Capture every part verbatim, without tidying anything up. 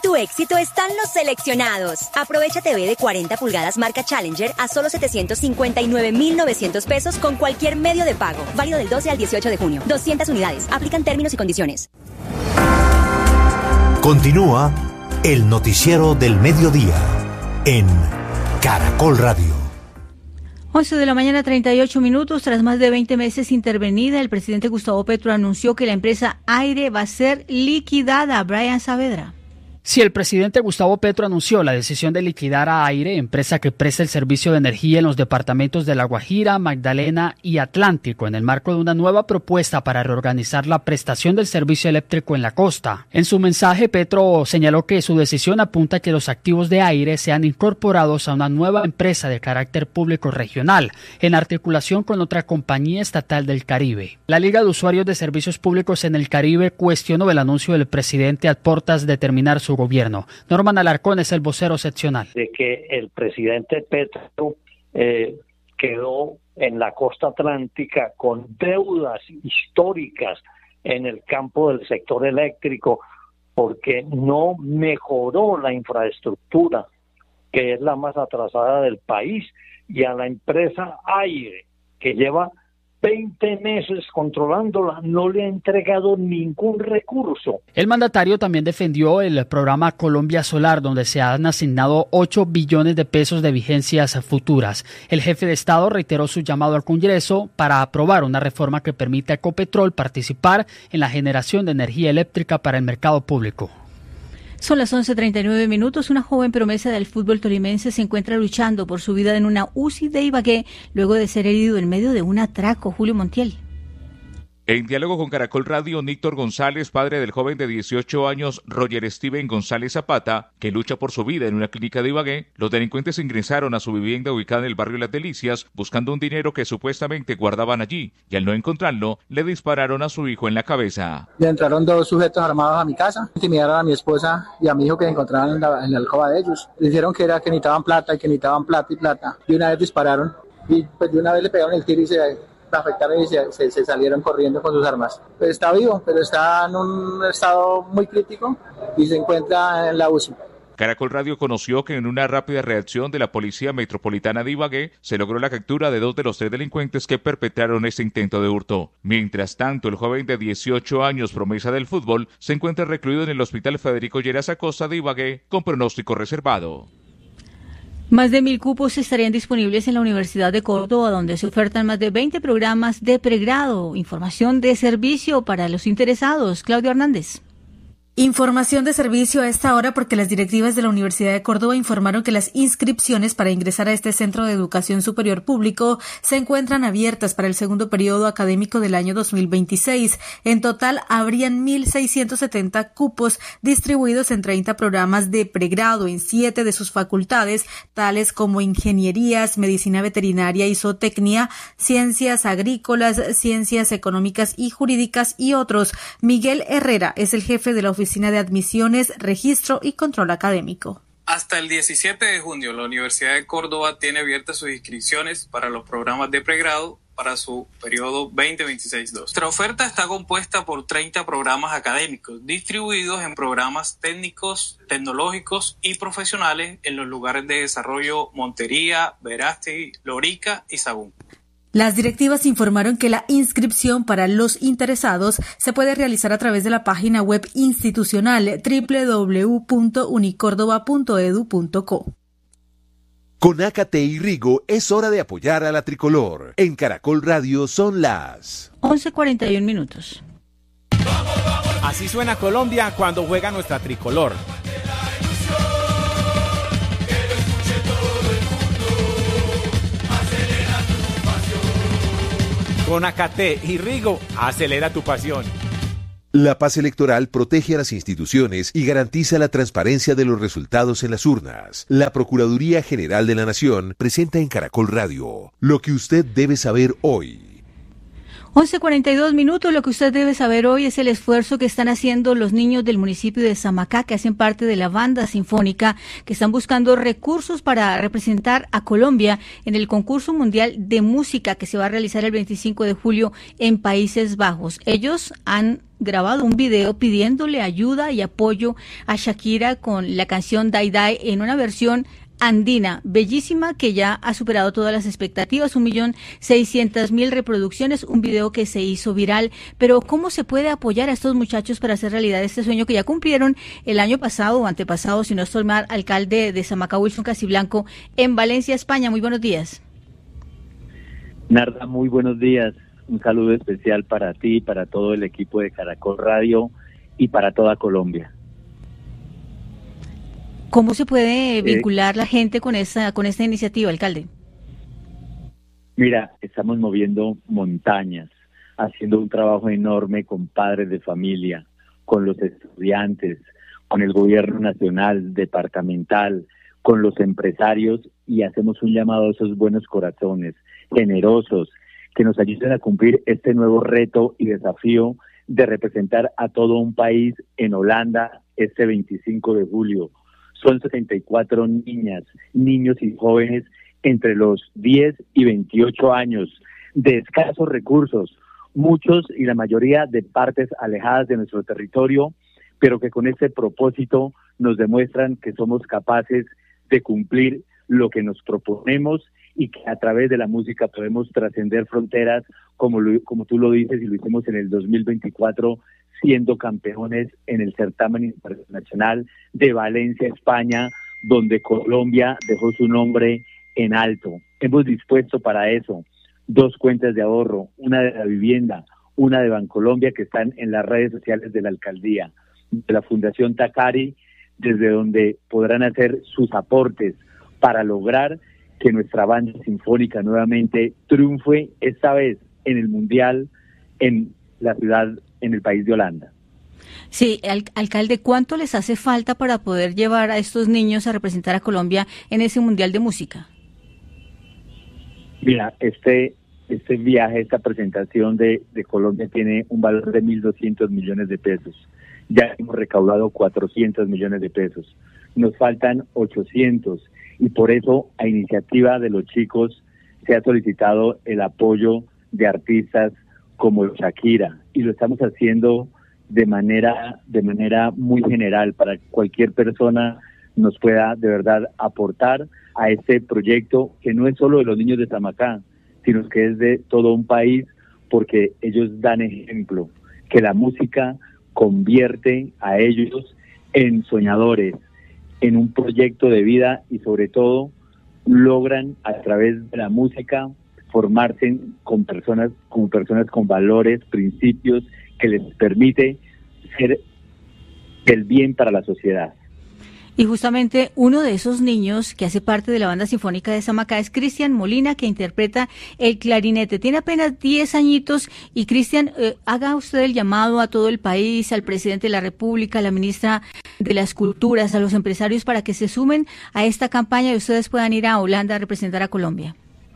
tu éxito están los seleccionados. Aprovecha T V de cuarenta pulgadas marca Challenger a solo setecientos cincuenta y nueve mil novecientos pesos con cualquier medio de pago. Válido del doce al dieciocho de junio. doscientas unidades. Aplican términos y condiciones. Continúa el noticiero del mediodía en Caracol Radio. once de la mañana, treinta y ocho minutos. Tras más de veinte meses intervenida, el presidente Gustavo Petro anunció que la empresa Aire va a ser liquidada. Brian Saavedra. Sí, el presidente Gustavo Petro anunció la decisión de liquidar a Aire, empresa que presta el servicio de energía en los departamentos de La Guajira, Magdalena y Atlántico, en el marco de una nueva propuesta para reorganizar la prestación del servicio eléctrico en la costa. En su mensaje, Petro señaló que su decisión apunta a que los activos de Aire sean incorporados a una nueva empresa de carácter público regional, en articulación con otra compañía estatal del Caribe. La Liga de Usuarios de Servicios Públicos en el Caribe cuestionó el anuncio del presidente a portas de terminar su gobierno. Norman Alarcón es el vocero seccional. De que el presidente Petro eh, quedó en la costa atlántica con deudas históricas en el campo del sector eléctrico porque no mejoró la infraestructura, que es la más atrasada del país, y a la empresa Aire, que lleva veinte meses controlándola, no le ha entregado ningún recurso. El mandatario también defendió el programa Colombia Solar, donde se han asignado ocho billones de pesos de vigencias futuras. El jefe de Estado reiteró su llamado al Congreso para aprobar una reforma que permita a Ecopetrol participar en la generación de energía eléctrica para el mercado público. Son las once treinta y nueve minutos. Una joven promesa del fútbol tolimense se encuentra luchando por su vida en una U C I de Ibagué luego de ser herido en medio de un atraco. Julio Montiel. En diálogo con Caracol Radio, Níctor González, padre del joven de dieciocho años, Roger Steven González Zapata, que lucha por su vida en una clínica de Ibagué, los delincuentes ingresaron a su vivienda ubicada en el barrio Las Delicias buscando un dinero que supuestamente guardaban allí, y al no encontrarlo, le dispararon a su hijo en la cabeza. Le entraron dos sujetos armados a mi casa, intimidaron a mi esposa y a mi hijo que se encontraban en la, en la alcoba de ellos. Dijeron que era que necesitaban plata y que necesitaban plata y plata. Y una vez dispararon y pues de una vez le pegaron el tiro y se afectaron y se, se, se salieron corriendo con sus armas. Pues está vivo, pero está en un estado muy crítico y se encuentra en la U C I. Caracol Radio conoció que en una rápida reacción de la Policía Metropolitana de Ibagué se logró la captura de dos de los tres delincuentes que perpetraron este intento de hurto. Mientras tanto, el joven de dieciocho años, promesa del fútbol, se encuentra recluido en el Hospital Federico Lleras Acosta de Ibagué con pronóstico reservado. Más de mil cupos estarían disponibles en la Universidad de Córdoba, donde se ofertan más de veinte programas de pregrado. Información de servicio para los interesados. Claudio Hernández. Información de servicio a esta hora porque las directivas de la Universidad de Córdoba informaron que las inscripciones para ingresar a este centro de educación superior público se encuentran abiertas para el segundo periodo académico del año dos mil veintiséis. En total, habrían mil seiscientos setenta cupos distribuidos en treinta programas de pregrado en siete de sus facultades, tales como ingenierías, medicina veterinaria y zootecnia, ciencias agrícolas, ciencias económicas y jurídicas y otros. Miguel Herrera es el jefe de la oficina Oficina de Admisiones, Registro y Control Académico. Hasta el diecisiete de junio, la Universidad de Córdoba tiene abiertas sus inscripciones para los programas de pregrado para su periodo veinte veintiséis dos. Nuestra oferta está compuesta por treinta programas académicos, distribuidos en programas técnicos, tecnológicos y profesionales en los lugares de desarrollo Montería, Verástegui, Lorica y Sagún. Las directivas informaron que la inscripción para los interesados se puede realizar a través de la página web institucional doble u doble u doble u punto unicordoba punto e d u punto co. Con Ácate y Rigo es hora de apoyar a la tricolor. En Caracol Radio son las once cuarenta y uno minutos. Así suena Colombia cuando juega nuestra tricolor. Con Ácate y Rigo, acelera tu pasión. La paz electoral protege a las instituciones y garantiza la transparencia de los resultados en las urnas. La Procuraduría General de la Nación presenta en Caracol Radio lo que usted debe saber hoy. once cuarenta y dos minutos. Lo que usted debe saber hoy es el esfuerzo que están haciendo los niños del municipio de Samacá, que hacen parte de la banda sinfónica, que están buscando recursos para representar a Colombia en el concurso mundial de música que se va a realizar el veinticinco de julio en Países Bajos. Ellos han grabado un video pidiéndole ayuda y apoyo a Shakira con la canción Die Die en una versión andina, bellísima, que ya ha superado todas las expectativas, un millón seiscientas mil reproducciones, un video que se hizo viral. Pero ¿cómo se puede apoyar a estos muchachos para hacer realidad este sueño que ya cumplieron el año pasado o antepasado, si no estoy mal, alcalde de Samacá, Wilson Casiblanco, en Valencia, España? Muy buenos días. Narda, muy buenos días. Un saludo especial para ti, para todo el equipo de Caracol Radio y para toda Colombia. ¿Cómo se puede vincular eh, la gente con esa con esta iniciativa, alcalde? Mira, estamos moviendo montañas, haciendo un trabajo enorme con padres de familia, con los estudiantes, con el gobierno nacional, departamental, con los empresarios, y hacemos un llamado a esos buenos corazones, generosos, que nos ayuden a cumplir este nuevo reto y desafío de representar a todo un país en Holanda este veinticinco de julio. Son setenta y cuatro niñas, niños y jóvenes entre los diez y veintiocho años, de escasos recursos, muchos y la mayoría de partes alejadas de nuestro territorio, pero que con este propósito nos demuestran que somos capaces de cumplir lo que nos proponemos y que a través de la música podemos trascender fronteras, como, lo, como tú lo dices, y lo hicimos en el dos mil veinticuatro, siendo campeones en el certamen internacional de Valencia, España, donde Colombia dejó su nombre en alto. Hemos dispuesto para eso dos cuentas de ahorro, una de la vivienda, una de Bancolombia, que están en las redes sociales de la alcaldía, de la Fundación Tacari, desde donde podrán hacer sus aportes para lograr que nuestra banda sinfónica nuevamente triunfe, esta vez en el Mundial, en la ciudad, en el país de Holanda. Sí, al, alcalde, ¿cuánto les hace falta para poder llevar a estos niños a representar a Colombia en ese Mundial de Música? Mira, este este viaje, esta presentación de, de Colombia tiene un valor de mil doscientos millones de pesos. Ya hemos recaudado cuatrocientos millones de pesos. Nos faltan ochocientos, y por eso, a iniciativa de los chicos, se ha solicitado el apoyo de artistas como Shakira, y lo estamos haciendo de manera de manera muy general, para que cualquier persona nos pueda de verdad aportar a este proyecto, que no es solo de los niños de Samacá, sino que es de todo un país, porque ellos dan ejemplo, que la música convierte a ellos en soñadores, en un proyecto de vida, y sobre todo logran a través de la música formarse con personas, con personas con valores, principios, que les permite ser el bien para la sociedad. Y justamente uno de esos niños que hace parte de la banda sinfónica de Samacá es Cristian Molina, que interpreta el clarinete. Tiene apenas diez añitos, y Cristian, eh, haga usted el llamado a todo el país, al presidente de la República, a la ministra de las Culturas, a los empresarios, para que se sumen a esta campaña y ustedes puedan ir a Holanda a representar a Colombia.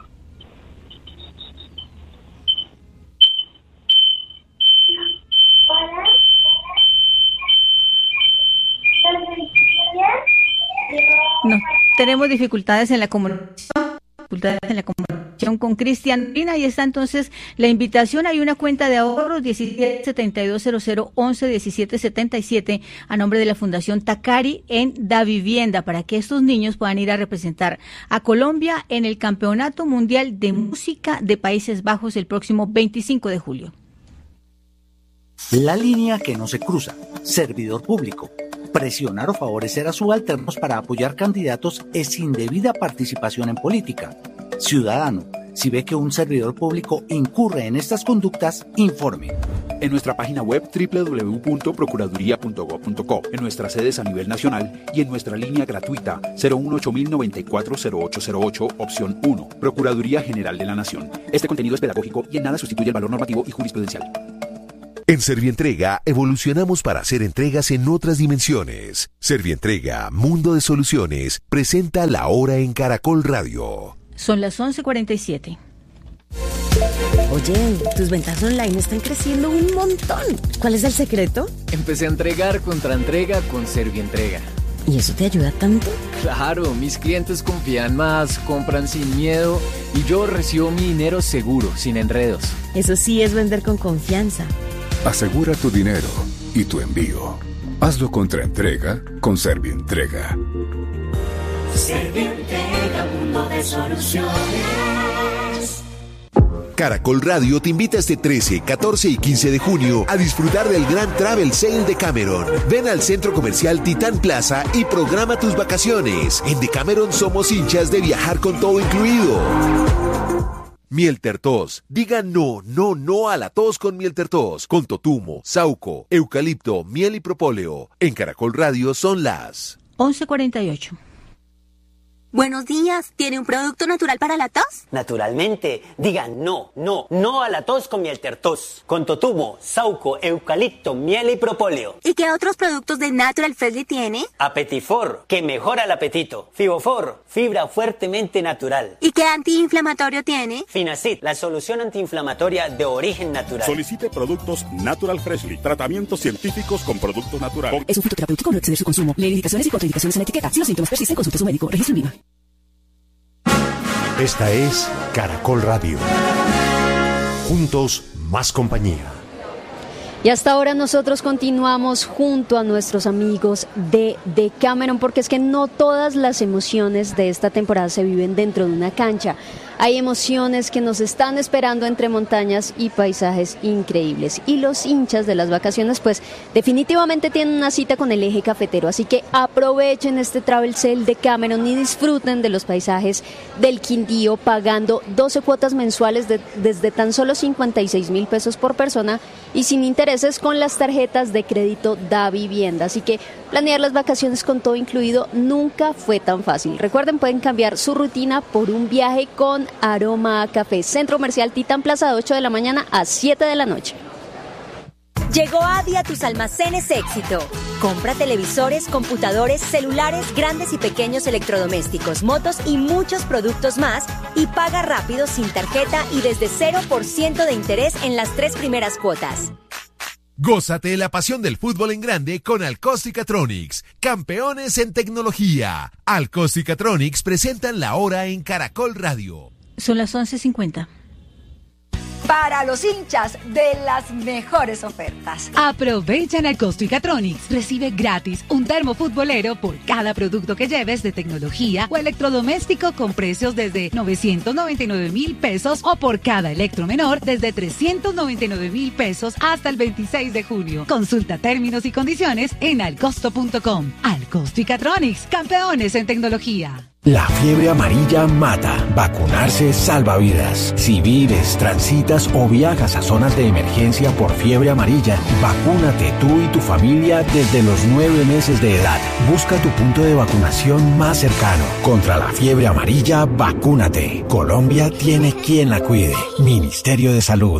No, tenemos dificultades en la comunicación, dificultades en la comunicación con Cristian Molina. Y está entonces la invitación. Hay una cuenta de ahorros diecisiete setenta y dos cero cero once diecisiete setenta y siete a nombre de la Fundación Tacari en Da Vivienda, para que estos niños puedan ir a representar a Colombia en el Campeonato Mundial de Música de Países Bajos el próximo veinticinco de julio. La línea que no se cruza. Servidor público. Presionar o favorecer a subalternos para apoyar candidatos es indebida participación en política. Ciudadano, si ve que un servidor público incurre en estas conductas, informe. En nuestra página web doble u doble u doble u punto procuraduría punto gob punto co, en nuestras sedes a nivel nacional y en nuestra línea gratuita cero uno ocho mil noventa y cuatro cero ocho cero ocho, opción uno, Procuraduría General de la Nación. Este contenido es pedagógico y en nada sustituye el valor normativo y jurisprudencial. En Servientrega evolucionamos para hacer entregas en otras dimensiones. Servientrega, Mundo de Soluciones, presenta La Hora en Caracol Radio. Son las once cuarenta y siete. Oye, tus ventas online están creciendo un montón. ¿Cuál es el secreto? Empecé a entregar contra entrega con Servientrega. ¿Y eso te ayuda tanto? Claro, mis clientes confían más, compran sin miedo y yo recibo mi dinero seguro, sin enredos. Eso sí es vender con confianza. Asegura tu dinero y tu envío. Hazlo contra entrega con Servientrega. Servientrega, mundo de soluciones. Caracol Radio te invita este trece, catorce y quince de junio a disfrutar del gran Travel Sale de Cameron. Ven al Centro Comercial Titán Plaza y programa tus vacaciones. En Decameron somos hinchas de viajar con todo incluido. Miel Tertos. Diga no, no, no a la tos con Miel Tertos. Con totumo, sauco, eucalipto, miel y propóleo. En Caracol Radio son las once cuarenta y ocho. Buenos días, ¿tiene un producto natural para la tos? Naturalmente, digan no, no, no a la tos con Miel Tertos. Con totumo, sauco, eucalipto, miel y propóleo. ¿Y qué otros productos de Natural Freshly tiene? Apetifor, que mejora el apetito. Fibofor, fibra fuertemente natural. ¿Y qué antiinflamatorio tiene? Finacid, la solución antiinflamatoria de origen natural. Solicite productos Natural Freshly, tratamientos científicos con productos naturales. Es un fitoterapéutico, no exceder su consumo. Lee indicaciones y contraindicaciones en la etiqueta. Si los síntomas persisten, consulte a su médico. Registro en viva. Esta es Caracol Radio. Juntos, más compañía. Y hasta ahora nosotros continuamos junto a nuestros amigos de Decameron, porque es que no todas las emociones de esta temporada se viven dentro de una cancha. Hay emociones que nos están esperando entre montañas y paisajes increíbles. Y los hinchas de las vacaciones, pues definitivamente tienen una cita con el eje cafetero. Así que aprovechen este Travel Sale de Cameron y disfruten de los paisajes del Quindío, pagando doce cuotas mensuales de, desde tan solo cincuenta y seis mil pesos por persona y sin intereses con las tarjetas de crédito Da Vivienda. Así que planear las vacaciones con todo incluido nunca fue tan fácil. Recuerden, pueden cambiar su rutina por un viaje con aroma a café. Centro Comercial Titán Plaza, de ocho de la mañana a siete de la noche. Llegó Adi a tus almacenes Éxito. Compra televisores, computadores, celulares, grandes y pequeños electrodomésticos, motos y muchos productos más y paga rápido sin tarjeta y desde cero por ciento de interés en las tres primeras cuotas. Gózate la pasión del fútbol en grande con Alcostica-Tronics, campeones en tecnología. Alcostica-Tronics presentan la hora en Caracol Radio. Son las once cincuenta. Para los hinchas de las mejores ofertas. Aprovecha en Alcostica-Tronics. Recibe gratis un termo futbolero por cada producto que lleves de tecnología o electrodoméstico con precios desde novecientos noventa y nueve mil pesos o por cada electro menor desde trescientos noventa y nueve mil pesos hasta el veintiséis de junio. Consulta términos y condiciones en alcosto punto com. Alcostica-Tronics, campeones en tecnología. La fiebre amarilla mata. Vacunarse salva vidas. Si vives, transitas o viajas a zonas de emergencia por fiebre amarilla, vacúnate tú y tu familia desde los nueve meses de edad. Busca tu punto de vacunación más cercano. Contra la fiebre amarilla, vacúnate. Colombia tiene quien la cuide. Ministerio de Salud.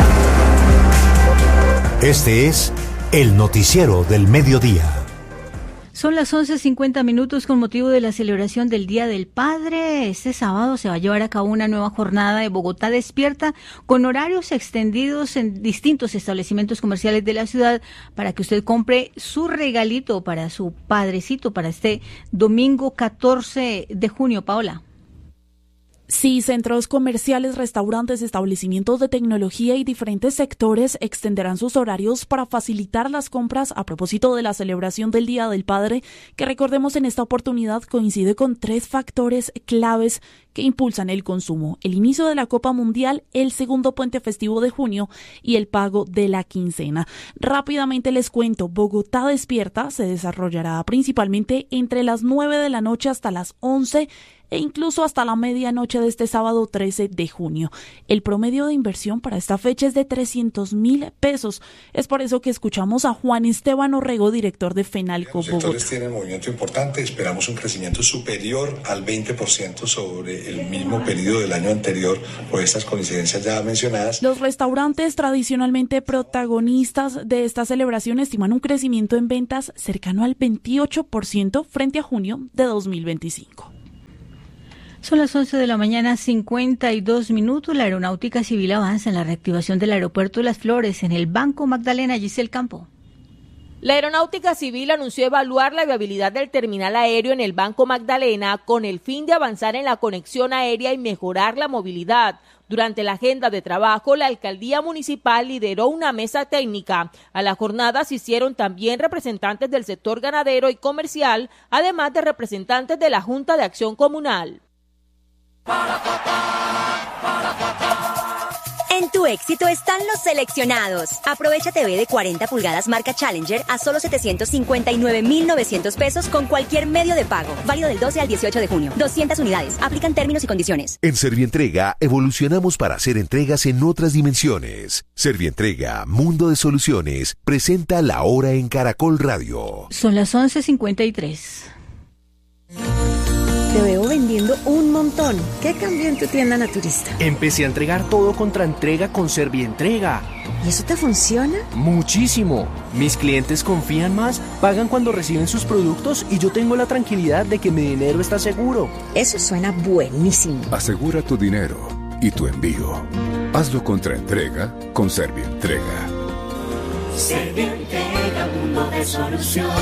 Este es el noticiero del mediodía. Son las once cincuenta minutos con motivo de la celebración del Día del Padre. Este sábado se va a llevar a cabo una nueva jornada de Bogotá Despierta con horarios extendidos en distintos establecimientos comerciales de la ciudad para que usted compre su regalito para su padrecito para este domingo catorce de junio. Paola. Sí, centros comerciales, restaurantes, establecimientos de tecnología y diferentes sectores extenderán sus horarios para facilitar las compras a propósito de la celebración del Día del Padre, que recordemos en esta oportunidad coincide con tres factores claves que impulsan el consumo: el inicio de la Copa Mundial, el segundo puente festivo de junio y el pago de la quincena. Rápidamente les cuento, Bogotá Despierta se desarrollará principalmente entre las nueve de la noche hasta las once e incluso hasta la medianoche de este sábado trece de junio. El promedio de inversión para esta fecha es de trescientos mil pesos. Es por eso que escuchamos a Juan Esteban Orrego, director de FENALCO Bogotá. Los sectores tienen movimiento importante, esperamos un crecimiento superior al veinte por ciento sobre el mismo periodo del año anterior por estas coincidencias ya mencionadas. Los restaurantes tradicionalmente protagonistas de esta celebración estiman un crecimiento en ventas cercano al veintiocho por ciento frente a junio de dos mil veinticinco. Son las once de la mañana, cincuenta y dos minutos. La Aeronáutica Civil avanza en la reactivación del aeropuerto de Las Flores en el Banco Magdalena. Giselle Campo. La Aeronáutica Civil anunció evaluar la viabilidad del terminal aéreo en el Banco Magdalena con el fin de avanzar en la conexión aérea y mejorar la movilidad. Durante la agenda de trabajo, la alcaldía municipal lideró una mesa técnica. A la jornada asistieron también representantes del sector ganadero y comercial, además de representantes de la Junta de Acción Comunal. En tu éxito están los seleccionados. Aprovecha T V de cuarenta pulgadas marca Challenger a solo setecientos cincuenta y nueve mil novecientos pesos con cualquier medio de pago. Válido del doce al dieciocho de junio. doscientas unidades. Aplican términos y condiciones. En Servientrega evolucionamos para hacer entregas en otras dimensiones. Servientrega, Mundo de Soluciones, presenta La Hora en Caracol Radio. Son las once cincuenta y tres. Te veo vendiendo un montón. ¿Qué cambió en tu tienda naturista? Empecé a entregar todo contra entrega con Servientrega. ¿Y eso te funciona? Muchísimo. Mis clientes confían más, pagan cuando reciben sus productos y yo tengo la tranquilidad de que mi dinero está seguro. Eso suena buenísimo. Asegura tu dinero y tu envío. Hazlo contra entrega con Servientrega. Servientrega, mundo de soluciones.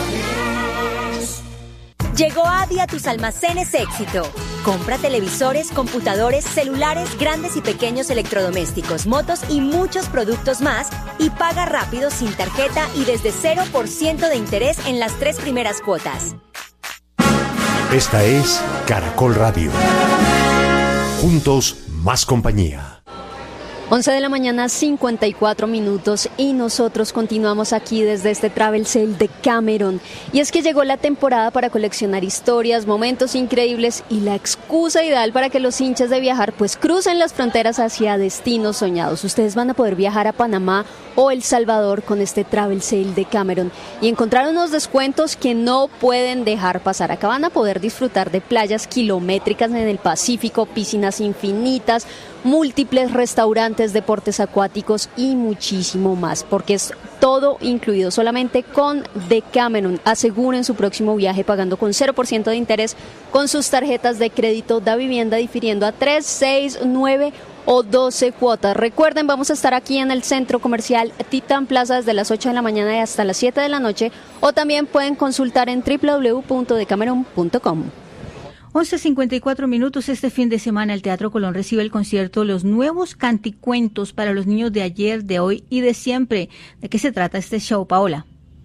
Llegó Adi a tus almacenes Éxito. Compra televisores, computadores, celulares, grandes y pequeños electrodomésticos, motos y muchos productos más y paga rápido sin tarjeta y desde cero por ciento de interés en las tres primeras cuotas. Esta es Caracol Radio. Juntos, más compañía. once de la mañana, cincuenta y cuatro minutos y nosotros continuamos aquí desde este Travel Sale de Cameron. Y es que llegó la temporada para coleccionar historias, momentos increíbles y la excusa ideal para que los hinchas de viajar pues crucen las fronteras hacia destinos soñados. Ustedes van a poder viajar a Panamá o El Salvador con este Travel Sale de Cameron y encontrar unos descuentos que no pueden dejar pasar. Acá van a poder disfrutar de playas kilométricas en el Pacífico, piscinas infinitas, múltiples restaurantes, deportes acuáticos y muchísimo más, porque es todo incluido solamente con Decameron. Aseguren su próximo viaje pagando con cero por ciento de interés con sus tarjetas de crédito da vivienda difiriendo a tres, seis, nueve o doce cuotas. Recuerden, vamos a estar aquí en el Centro Comercial Titán Plaza desde las ocho de la mañana y hasta las siete de la noche, o también pueden consultar en doble u doble u doble u punto decameron punto com. once cincuenta y cuatro minutos. Este fin de semana el Teatro Colón recibe el concierto Los Nuevos Canticuentos para los niños de ayer, de hoy y de siempre. ¿De qué se trata este show, Paola?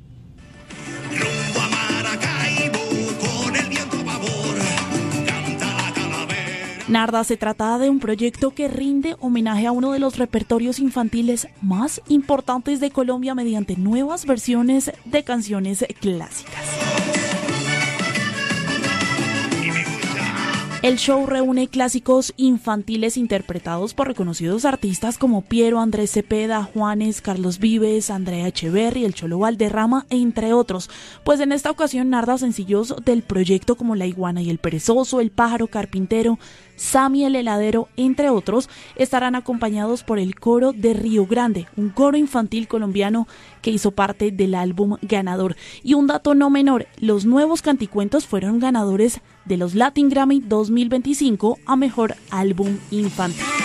Narda, se trata de un proyecto que rinde homenaje a uno de los repertorios infantiles más importantes de Colombia mediante nuevas versiones de canciones clásicas. El show reúne clásicos infantiles interpretados por reconocidos artistas como Piero, Andrés Cepeda, Juanes, Carlos Vives, Andrea Echeverry, el Cholo Valderrama, entre otros. Pues en esta ocasión narra sencillos del proyecto como La Iguana y el Perezoso, El Pájaro Carpintero, Sammy el Heladero, entre otros, estarán acompañados por el coro de Río Grande, un coro infantil colombiano que hizo parte del álbum ganador. Y un dato no menor, los Nuevos Canticuentos fueron ganadores de los Latin Grammy dos mil veinticinco a Mejor Álbum Infantil.